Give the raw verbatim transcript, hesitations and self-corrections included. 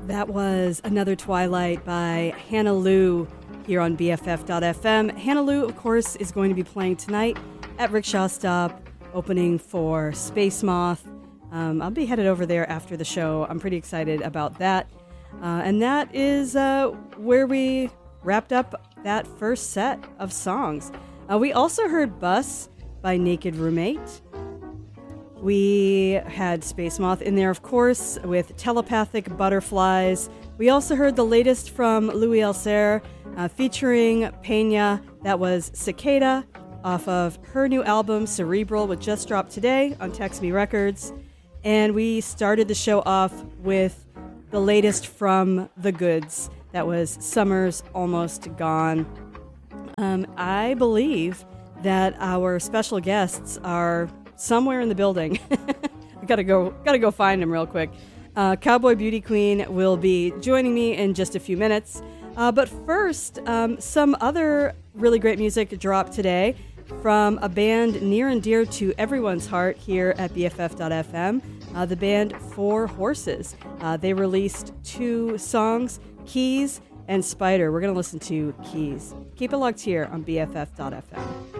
That was Another Twilight by Hannah Lou here on B F F dot F M. Hannah Lou, of course, is going to be playing tonight at Rickshaw Stop, opening for Space Moth. Um, I'll be headed over there after the show. I'm pretty excited about that. Uh, and that is uh, where we wrapped up that first set of songs. Uh, we also heard Bus by Naked Roommate. We had Space Moth in there, of course, with Telepathic Butterflies. We also heard the latest from Louis Alcer, uh, featuring Pena. That was Cicada, off of her new album, Cerebral, which just dropped today on Text Me Records. And we started the show off with the latest from The Goods. That was Summer's Almost Gone. Um, I believe that our special guests are somewhere in the building. I gotta go, gotta go find him real quick. Uh, Cowboy Beauty Queen will be joining me in just a few minutes. Uh, but first, um, some other really great music dropped today from a band near and dear to everyone's heart here at B F F dot F M, uh, the band Four Horses. Uh, they released two songs, Keys and Spider. We're going to listen to Keys. Keep it locked here on B F F dot F M.